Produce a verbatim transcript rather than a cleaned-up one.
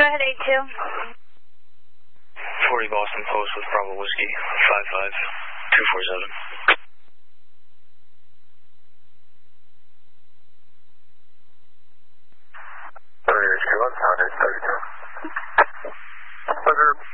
ahead, eight two. forty Boston Post with Bravo Whiskey, five five two four seven. thirty-two, one, thirty-two. Roger.